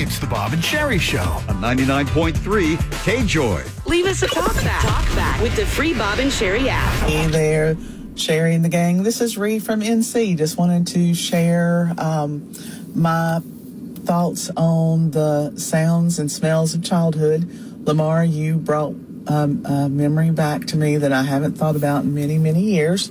It's the Bob and Sherry Show on 99.3 KJOY. Leave us a talk back with the free Bob and Sherry app. Hey there, Sherry and the gang. This is Ree from NC. Just wanted to share my thoughts on the sounds and smells of childhood. Lamar, you brought a memory back to me that I haven't thought about in many, many years.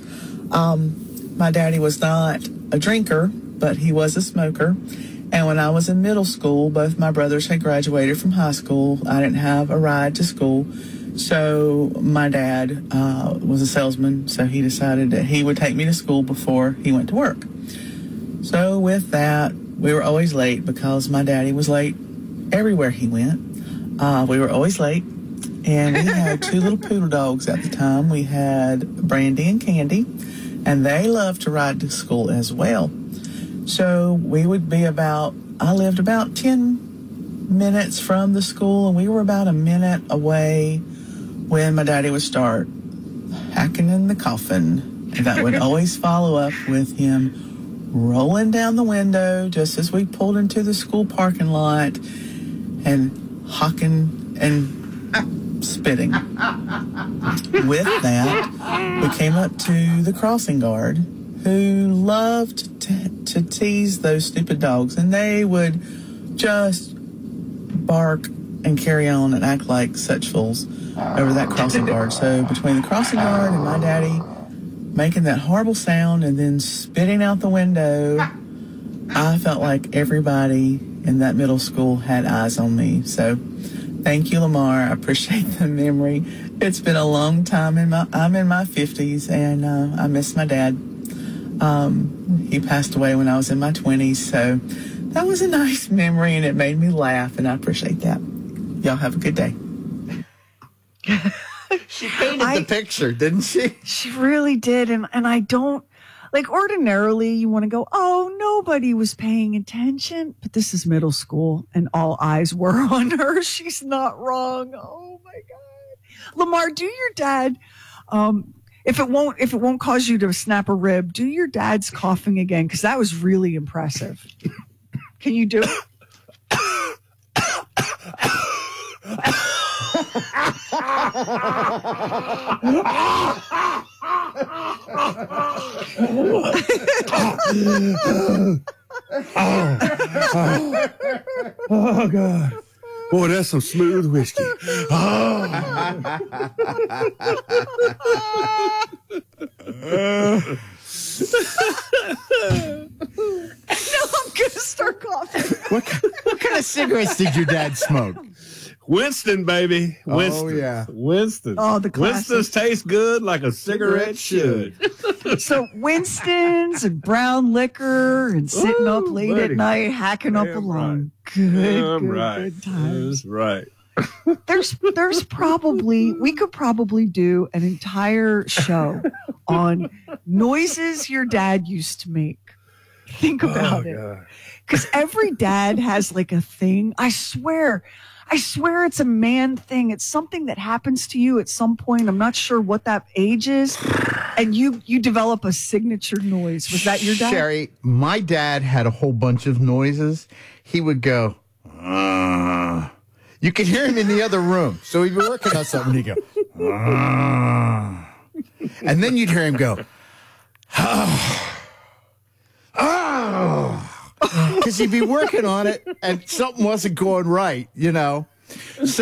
My daddy was not a drinker, but he was a smoker. And when I was in middle school, both my brothers had graduated from high school. I didn't have a ride to school. So my dad was a salesman, so he decided that he would take me to school before he went to work. So with that, we were always late because my daddy was late everywhere he went. We were always late. And we had two little poodle dogs at the time. We had Brandy and Candy, and they loved to ride to school as well. So we would be I lived about 10 minutes from the school, and we were about a minute away when my daddy would start hacking in the coffin. That would always follow up with him rolling down the window just as we pulled into the school parking lot and hawking and spitting. With that, we came up to the crossing guard, who loved to tease those stupid dogs, and they would just bark and carry on and act like such fools over that crossing guard. So between the crossing guard and my daddy making that horrible sound and then spitting out the window, I felt like everybody in that middle school had eyes on me. So thank you, Lamar. I appreciate the memory. It's been a long time. I'm in my 50s, and I miss my dad. He passed away when I was in my 20s, so that was a nice memory, and it made me laugh, and I appreciate that. Y'all have a good day. She painted the picture, didn't she? She really did, and I don't, like, ordinarily you want to go, oh, nobody was paying attention, but this is middle school, and all eyes were on her. She's not wrong. Oh, my God. Lamar, do your dad... If it won't cause you to snap a rib, do your dad's coughing again, because that was really impressive. Can you do it? Oh, God. Boy, that's some smooth whiskey. Oh. No, I'm going to start coughing. What kind of cigarettes did your dad smoke? Winston, baby. Winston. Oh, yeah. Winston. Oh, the classic. Winston's taste good like a cigarette should. So Winston's and brown liquor and sitting up late at night, hacking up a lung. Good times. That's right. There's probably, we could probably do an entire show on noises your dad used to make. Think about it. Because every dad has like a thing. I swear it's a man thing. It's something that happens to you at some point. I'm not sure what that age is. And you develop a signature noise. Was that your dad? Sherry, my dad had a whole bunch of noises. He would go, You could hear him in the other room. So he'd be working on something. He'd go, and then you'd hear him go, because he'd be working on it and something wasn't going right, you know. So